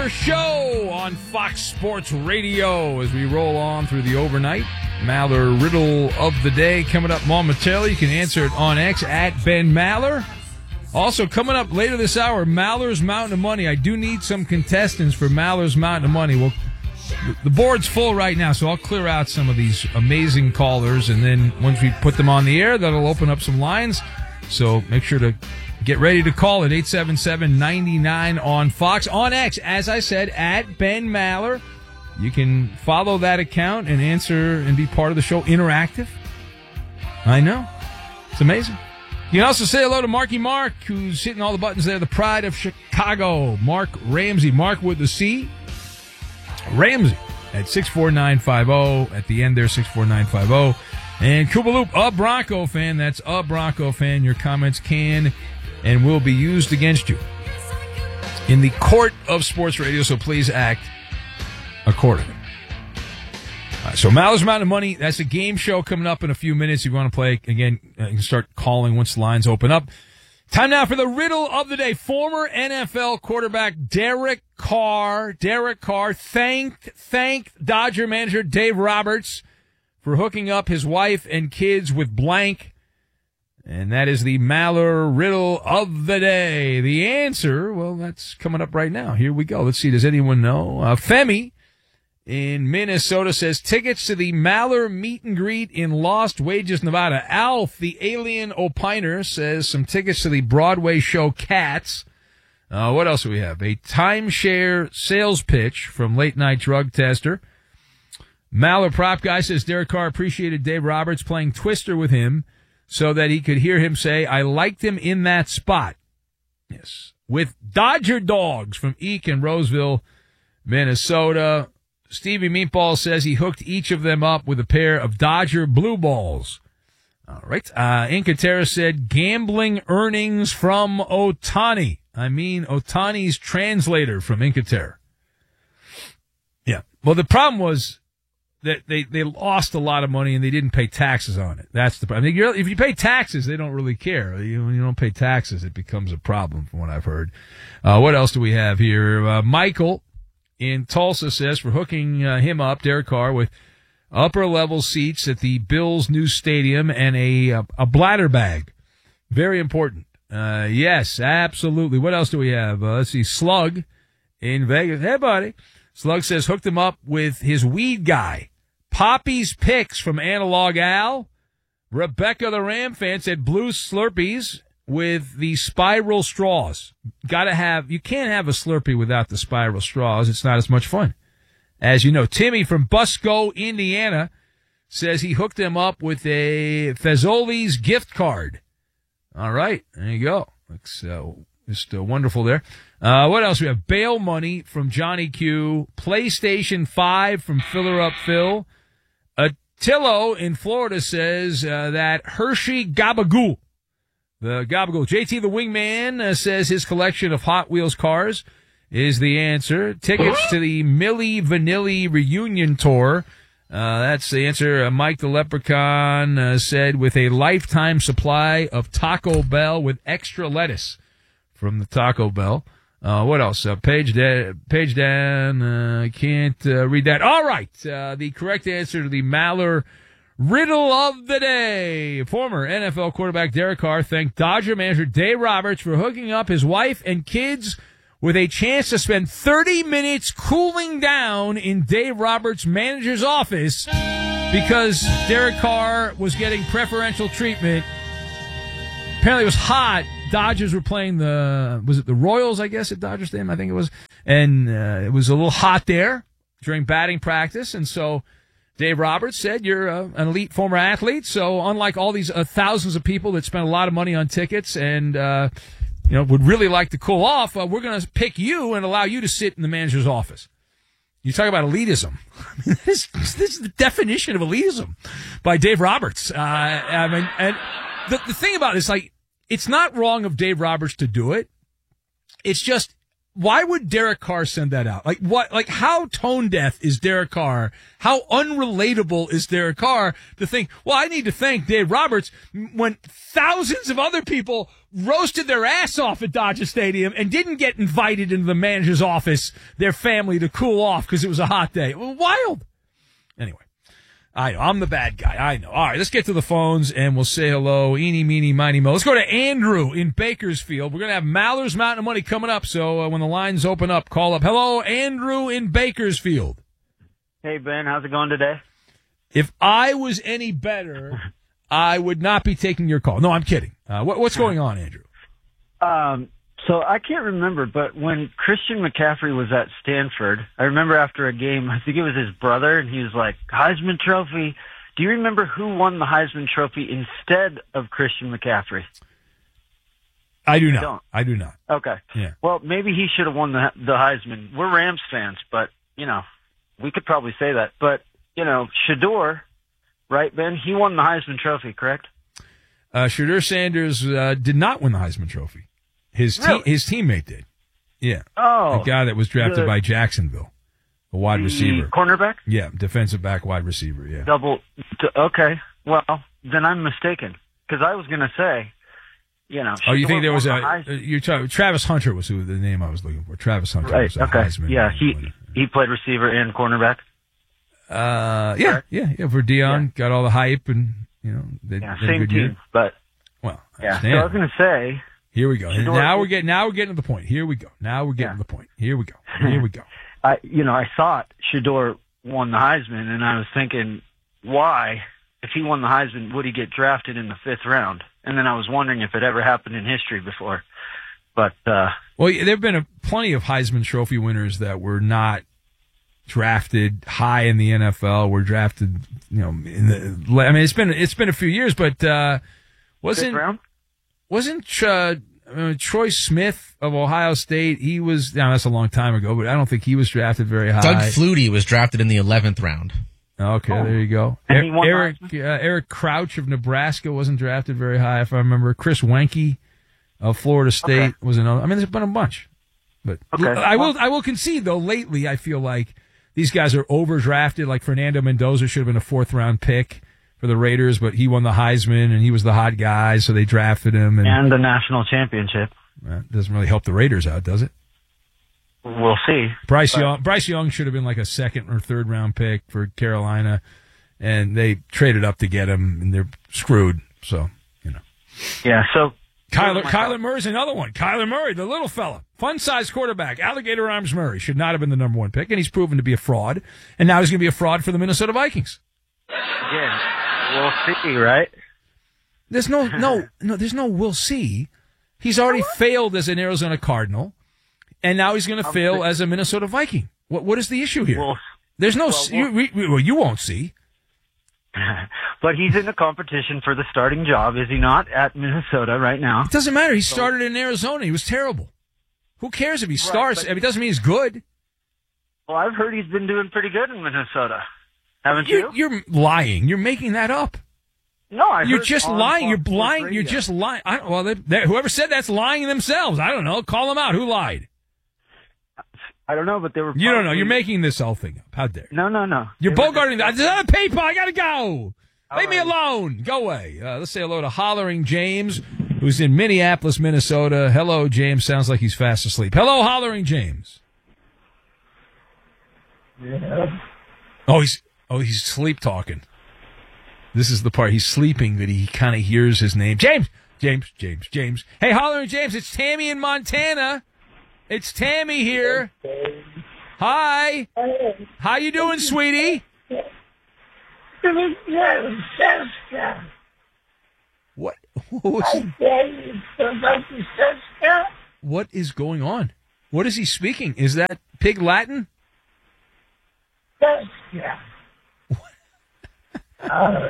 Maller Show on Fox Sports Radio as we roll on through the overnight. Maller riddle of the day coming up momentarily. You can answer it on X at Ben Maller. Also, coming up later this hour, Maller's Mountain of Money. I do need some contestants for Maller's Mountain of Money. Well, the board's full right now, so I'll clear out some of these amazing callers, and then once we put them on the air, that'll open up some lines. So make sure to get ready to call at 877-99 on Fox. On X, as I said, at Ben Maller. You can follow that account and answer and be part of the show interactive. I know. It's amazing. You can also say hello to Marky Mark, who's hitting all the buttons there. The pride of Chicago, Mark Ramsey. Mark with the C. Ramsey at 64950. At the end there, 64950. And Koopaloop, a Bronco fan. That's a Bronco fan. Your comments can and will be used against you in the court of sports radio, so please act accordingly. So Maller's Mountain of Money, that's a game show coming up in a few minutes. If you want to play, again, you can start calling once the lines open up. Time now for the riddle of the day. Former NFL quarterback Derek Carr thanked Dodger manager Dave Roberts for hooking up his wife and kids with blank. And that is the Maller riddle of the day. The answer, well, that's coming up right now. Here we go. Let's see. Does anyone know? Femi in Minnesota says tickets to the Maller meet and greet in Lost Wages, Nevada. Alf, the alien opiner, says some tickets to the Broadway show Cats. What else do we have? A timeshare sales pitch from Late Night Drug Tester. Maller prop guy says Derek Carr appreciated Dave Roberts playing Twister with him so that he could hear him say, I liked him in that spot. Yes. With Dodger Dogs from Eek in Roseville, Minnesota. Stevie Meatball says he hooked each of them up with a pair of Dodger blue balls. All right. Incatera said gambling earnings from Otani. I mean Otani's translator from Incatera. Yeah. Well, the problem was that they lost a lot of money and they didn't pay taxes on it. That's the problem. If you pay taxes, they don't really care. When you don't pay taxes, it becomes a problem from what I've heard. What else do we have here? Michael in Tulsa says for hooking him up, Derek Carr, with upper-level seats at the Bills' new stadium and a bladder bag. Very important. Yes, absolutely. What else do we have? Let's see. Slug in Vegas. Hey, buddy. Slug says hooked him up with his weed guy. Poppy's Picks from Analog Al. Rebecca the Ram fan said blue Slurpees with the spiral straws. You can't have a Slurpee without the spiral straws. It's not as much fun. As you know, Timmy from Busco, Indiana says he hooked him up with a Fazoli's gift card. All right. There you go. Looks just wonderful there. What else? We have bail money from Johnny Q. PlayStation 5 from Filler Up Phil. Tillo in Florida says that Hershey Gabagool. The Gabagool. JT the Wingman says his collection of Hot Wheels cars is the answer. Tickets to the Milli Vanilli reunion tour. That's the answer. Mike the Leprechaun said with a lifetime supply of Taco Bell with extra lettuce from the Taco Bell. What else? Page down. Can't read that. All right. The correct answer to the Maller riddle of the day. Former NFL quarterback Derek Carr thanked Dodger manager Dave Roberts for hooking up his wife and kids with a chance to spend 30 minutes cooling down in Dave Roberts' manager's office because Derek Carr was getting preferential treatment. Apparently it was hot. Dodgers were playing the Royals, I guess, at Dodger Stadium, I think it was. And it was a little hot there during batting practice. And so Dave Roberts said, you're an elite former athlete. So unlike all these thousands of people that spent a lot of money on tickets and would really like to cool off, we're going to pick you and allow you to sit in the manager's office. You talk about elitism. I mean, this is the definition of elitism by Dave Roberts. And the thing about it is, like, it's not wrong of Dave Roberts to do it. It's just why would Derek Carr send that out? Like what? Like how tone deaf is Derek Carr? How unrelatable is Derek Carr to think? Well, I need to thank Dave Roberts when thousands of other people roasted their ass off at Dodger Stadium and didn't get invited into the manager's office, their family, to cool off because it was a hot day. Wild. Anyway. I know. I'm the bad guy. I know. All right, let's get to the phones, and we'll say hello. Eeny, meeny, miny, mo. Let's go to Andrew in Bakersfield. We're going to have Maller's Mountain of Money coming up, so when the lines open up, call up. Hello, Andrew in Bakersfield. Hey, Ben. How's it going today? If I was any better, I would not be taking your call. No, I'm kidding. What's going on, Andrew? So I can't remember, but when Christian McCaffrey was at Stanford, I remember after a game, I think it was his brother, and he was like, Heisman Trophy. Do you remember who won the Heisman Trophy instead of Christian McCaffrey? I do not. I do not. Okay. Yeah. Well, maybe he should have won the Heisman. We're Rams fans, but, we could probably say that. But, Shedeur, right, Ben? He won the Heisman Trophy, correct? Shedeur Sanders did not win the Heisman Trophy. His teammate did. Yeah. Oh. The guy that was drafted by Jacksonville. A wide receiver. Cornerback? Yeah, defensive back, wide receiver, yeah. Okay. Well, then I'm mistaken. Because I was going to say, Oh, you think there was Travis Hunter was the name I was looking for. Travis Hunter right, was a okay. Heisman. Yeah, he played receiver and cornerback. Yeah, for Deion, got all the hype and, they same good team, year. but. Well, yeah, so I was going to say. Here we go. Now we're getting to the point. Here we go. Now we're getting to the point. Here we go. I thought Shedeur won the Heisman, and I was thinking, why, if he won the Heisman, would he get drafted in the 5th round? And then I was wondering if it ever happened in history before. But well, there have been plenty of Heisman Trophy winners that were not drafted high in the NFL. Were drafted, it's been a few years, but wasn't. 5th round? Wasn't Troy Smith of Ohio State? He was. Now that's a long time ago, but I don't think he was drafted very high. Doug Flutie was drafted in the 11th round. Okay, there you go. Eric Crouch of Nebraska wasn't drafted very high, if I remember. Chris Wenke of Florida State was another. I mean, there's been a bunch, but I will concede though. Lately, I feel like these guys are overdrafted. Like Fernando Mendoza should have been a 4th round pick for the Raiders, but he won the Heisman, and he was the hot guy, so they drafted him. And the national championship. That doesn't really help the Raiders out, does it? We'll see. Bryce Young should have been like a 2nd or 3rd round pick for Carolina, and they traded up to get him, and they're screwed. So, Yeah, so... Kyler Murray's another one. Kyler Murray, the little fella. Fun-sized quarterback. Alligator Arms Murray should not have been the number 1 pick, and he's proven to be a fraud. And now he's going to be a fraud for the Minnesota Vikings. Again. We'll see, right? There's no we'll see. He's already failed as an Arizona Cardinal, and now he's going to fail as a Minnesota Viking. What is the issue here? There's no you won't see. But he's in the competition for the starting job, is he not, at Minnesota right now? It doesn't matter. He started in Arizona. He was terrible. Who cares if he starts? It doesn't mean he's good. Well, I've heard he's been doing pretty good in Minnesota. Haven't you? You're lying. You're making that up. No, you're just lying. You're blind. You're just lying. Whoever said that's lying themselves. I don't know. Call them out. Who lied? I don't know, but they were. You don't know. You're making this whole thing up. How dare? No. You're bogarting. There's other people. I gotta go. Leave me alone. Go away. Let's say hello to Hollering James, who's in Minneapolis, Minnesota. Hello, James. Sounds like he's fast asleep. Hello, Hollering James. Yeah. Oh, he's sleep talking. This is the part. He's sleeping that he kind of hears his name. James. Hey, Hollering James, it's Tammy in Montana. It's Tammy here. Hi. How you doing, sweetie? What? What is going on? What is he speaking? Is that pig Latin? Oh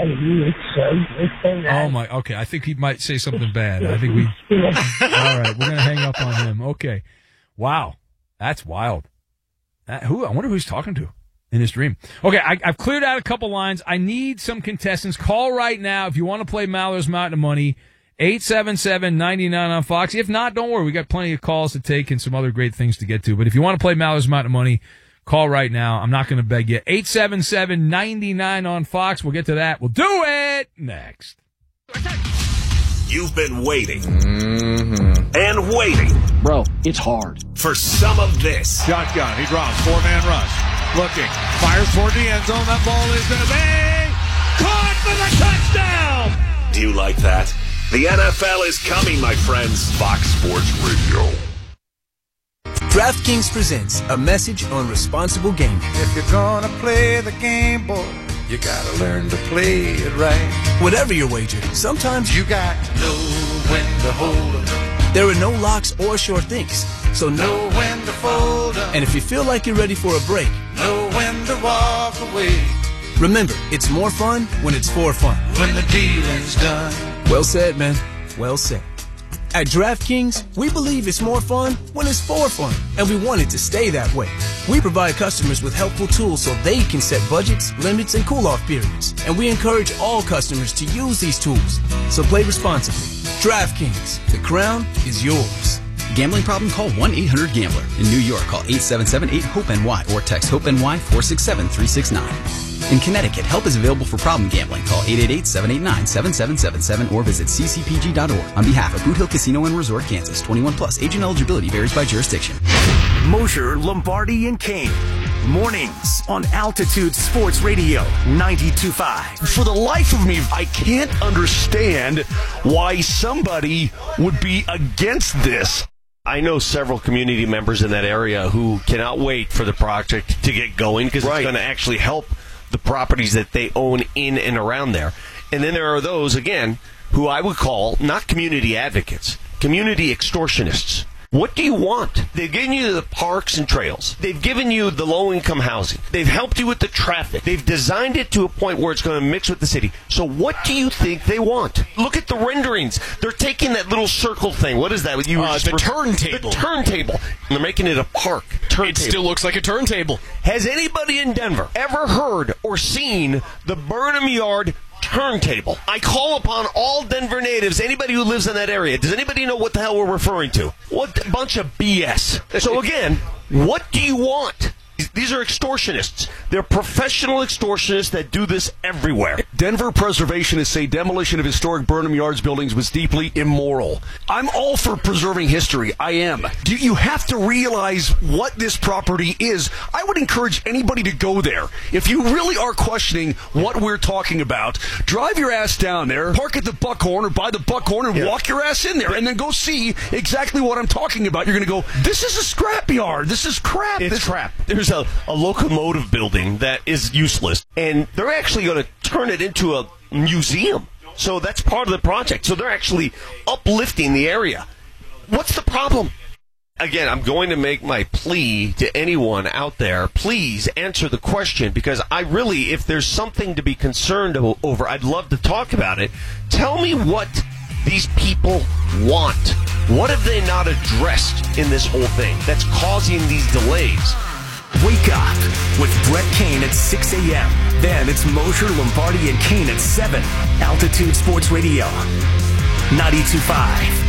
my! Okay, I think he might say something bad. I think all right, we're gonna hang up on him. Okay, wow, that's wild. I wonder who he's talking to in his dream. Okay, I've cleared out a couple lines. I need some contestants. Call right now if you want to play Maller's Mountain of Money. 877-99 on Fox. If not, don't worry. We got plenty of calls to take and some other great things to get to. But if you want to play Maller's Mountain Money, call right now. I'm not going to beg you. 877-99 on Fox. We'll get to that. We'll do it next. You've been waiting and waiting. Bro, it's hard. For some of this. Shotgun. He drops. 4-man rush. Looking. Fires toward the end zone. That ball is going to be caught for the touchdown. Do you like that? The NFL is coming, my friends. Fox Sports Radio. DraftKings presents a message on responsible gaming. If you're gonna play the game, boy, you gotta learn to play it right. Whatever your wager, sometimes You got to know when to hold 'em, there are no locks or sure things. So know when to fold 'em, And if you feel like you're ready for a break, know when to walk away. remember, it's more fun when it's for fun. When the dealing's done. Well said, man. Well said. At DraftKings, we believe it's more fun when it's for fun, and we want it to stay that way. We provide customers with helpful tools so they can set budgets, limits, and cool-off periods, and we encourage all customers to use these tools. So play responsibly. DraftKings, the crown is yours. Gambling problem? Call 1-800-GAMBLER. In New York, call 877-8-HOPE-NY or text HOPE-NY 467-369. In Connecticut, help is available for problem gambling. Call 888-789-7777 or visit ccpg.org. On behalf of Boot Hill Casino and Resort, Kansas, 21 plus. Age and eligibility varies by jurisdiction. Mosher, Lombardi, and Kane. Mornings on Altitude Sports Radio 92.5. For the life of me, I can't understand why somebody would be against this. I know several community members in that area who cannot wait for the project to get going because it's going to actually help the properties that they own in and around there. And then there are those, again, who I would call not community advocates, community extortionists. What do you want? They've given you the parks and trails. They've given you the low-income housing. They've helped you with the traffic. They've designed it to a point where it's going to mix with the city. So what do you think they want? Look at the renderings. They're taking that little circle thing. What is that? The turntable. The turntable. And they're making it a park. Turntable. It still looks like a turntable. Has anybody in Denver ever heard or seen the Burnham Yard turntable? I call upon all Denver natives, anybody who lives in that area. Does anybody know what the hell we're referring to? What a bunch of BS. So again, what do you want? These are extortionists. They're professional extortionists that do this everywhere. Denver preservationists say demolition of historic Burnham Yards buildings was deeply immoral. I'm all for preserving history. I am. You have to realize what this property is. I would encourage anybody to go there. If you really are questioning what we're talking about, drive your ass down there, park at the Buckhorn or by the Buckhorn and walk your ass in there and then go see exactly what I'm talking about. You're going to go, this is a scrapyard. This is crap. It's crap. There's a locomotive building that is useless, and they're actually going to turn it into a museum. So that's part of the project. So they're actually uplifting the area. What's the problem? Again, I'm going to make my plea to anyone out there. Please answer the question, because I really, if there's something to be concerned over, I'd love to talk about it. Tell me what these people want. What have they not addressed in this whole thing that's causing these delays? Wake up with Brett Kane at 6 a.m. Then it's Mosher, Lombardi, and Kane at 7. Altitude Sports Radio 92.5.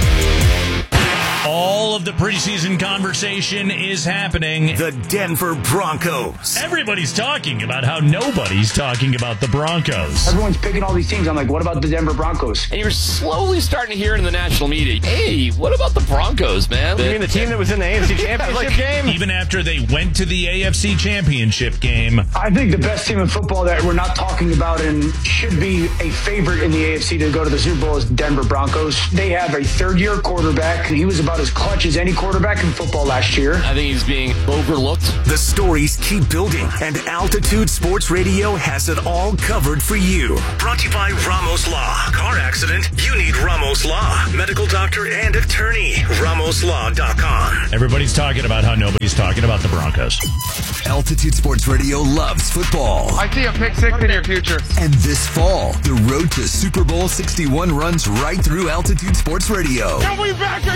All of the preseason conversation is happening. The Denver Broncos. Everybody's talking about how nobody's talking about the Broncos. Everyone's picking all these teams. I'm like, what about the Denver Broncos? And you're slowly starting to hear in the national media, hey, what about the Broncos, man? You mean the team that was in the AFC Championship game? Even after they went to the AFC Championship game. I think the best team in football that we're not talking about and should be a favorite in the AFC to go to the Super Bowl is Denver Broncos. They have a third-year quarterback. He was about as clutch as any quarterback in football last year. I think he's being overlooked. The stories keep building, and Altitude Sports Radio has it all covered for you. Brought to you by Ramos Law. Car accident? You need Ramos Law. Medical doctor and attorney. RamosLaw.com. Everybody's talking about how nobody's talking about the Broncos. Altitude Sports Radio loves football. I see a pick six in your future. And this fall, the road to Super Bowl 61 runs right through Altitude Sports Radio. Are we back again?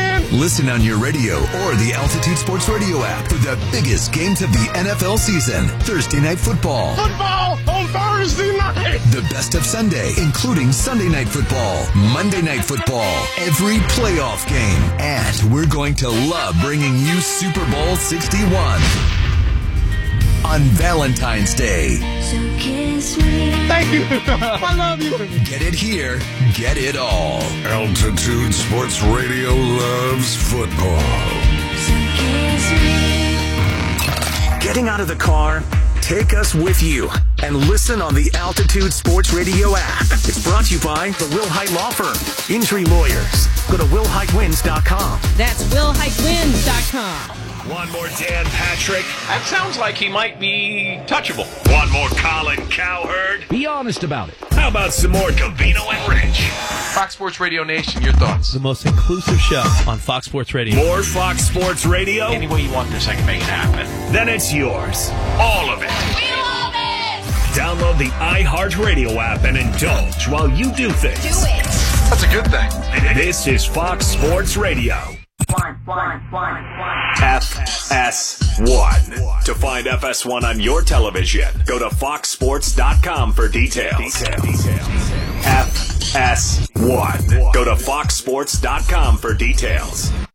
man. Listen on your radio or the Altitude Sports Radio app for the biggest games of the NFL season. Thursday Night Football. Football on Thursday night. The best of Sunday, including Sunday Night Football, Monday Night Football, every playoff game. And we're going to love bringing you Super Bowl 61 on Valentine's Day. So kiss me. Thank you. I love you. Get it here, get it all. Altitude Sports Radio loves football. So kiss me. Getting out of the car? Take us with you and listen on the Altitude Sports Radio app. It's brought to you by the Will Height Law Firm. Injury lawyers. Go to willheightwins.com. That's willheightwins.com. One more Dan Patrick. That sounds like he might be touchable. One more Colin Cowherd. Be honest about it. How about some more Covino and Rich? Fox Sports Radio Nation, your thoughts? The most inclusive show on Fox Sports Radio. More Fox Sports Radio? Any way you want this, I can make it happen. Then it's yours. All of it. We love it. Download the iHeartRadio app and indulge while you do things. Do it. That's a good thing. This is Fox Sports Radio. FS1. To find FS1 on your television, go to foxsports.com for details. FS1. Go to foxsports.com for details.